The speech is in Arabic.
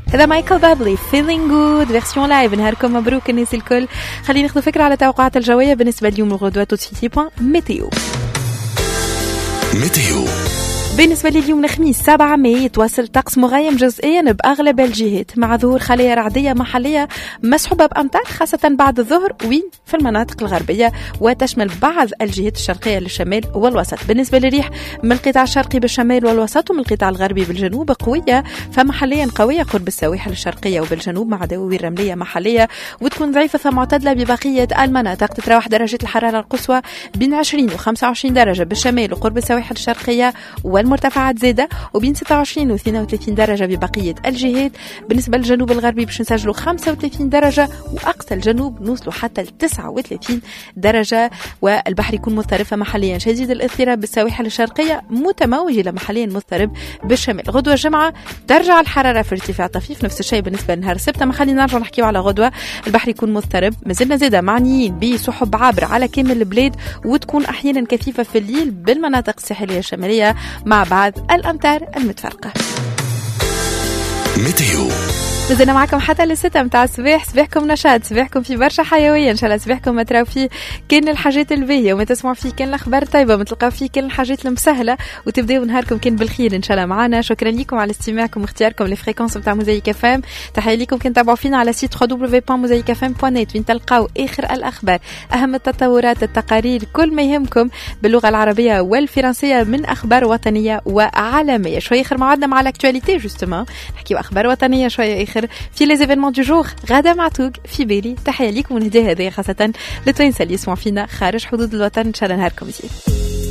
هذا مايكل بابلي feeling good فيرسيون لايف. نهاركم مبروك الناس الكل. خلينا ناخذ فكرة على توقعات الجوية بالنسبة اليوم الغدوة. توتسيتي بوان ميتيو. بالنسبة لليوم الخميس 7 ماي يتواصل الطقس مغيم جزئيا بأغلب الجهات مع ظهور خلايا رعدية محلية مسحوبة بأمطار خاصة بعد الظهر وين في المناطق الغربية وتشمل بعض الجهات الشرقية للشمال والوسط. بالنسبة للريح من القطاع الشرقي بالشمال والوسط ومن القطاع الغربي بالجنوب قوية فمحليا قوية قرب السواحل الشرقية وبالجنوب مع دواوين رملية محلية وتكون ضعيفة فمعتدلة ببقية المناطق. تتراوح درجة الحرارة القصوى بين 20 و 25 درجة بالشمال وقرب السواحل الشرقية والمرتفعات زادة وبين 26 و 32 درجة ببقية الجهات. بالنسبة للجنوب الغربي باش نسجلوا 35 درجة وأقصى الجنوب نوصلوا حتى ل 39 درجة والبحر يكون مضطرب محليا شديد الاضطراب بالسواحل الشرقية متموج إلى محليا مضطرب بالشمال. غدوة الجمعة ترجع الحرارة في ارتفاع طفيف نفس الشيء بالنسبة لنهار السبت. ما خلينا نرجع نحكيو على غدوة البحر يكون مضطرب مازلنا زادة معنيين بسحب عابرة على كامل البلاد وتكون أحيانا كثيفة في الليل بالمناطق الساحلية الشمالية مع بعض الأمطار المتفرقة. ميتيو مازلنا معكم حتى للستة متاع الصباح. صباحكم نشاط، صباحكم في برشا حيوية إن شاء الله. صباحكم ما تراو فيه كان الحاجات الباهية وما تسمعوا فيه كان الأخبار طيبة ما تلقاو فيه كان الحاجات المسهلة وتبداو نهاركم كان بالخير إن شاء الله معنا. شكرا لكم على استماعكم واختياركم للفريكونس متاع موزايك فام. تحية لكم كان تابعوا فينا على سيت www.mozaikfm.net وين تلقاو آخر الأخبار أهم التطورات التقارير كل ما يهمكم باللغة العربية والفرنسية من أخبار وطنية وعالمية. شوية آخر موعدنا مع الأكتواليتي جوستومون نحكيو أخبار وطنية شوية آخر في لي زيفينمون دو جور. غادة معتوق في بالي. تحية لكم ونهدي هذه خاصة لتوانسة اللي يسمعوا فينا خارج حدود الوطن. إن شاء الله نهاركم زين.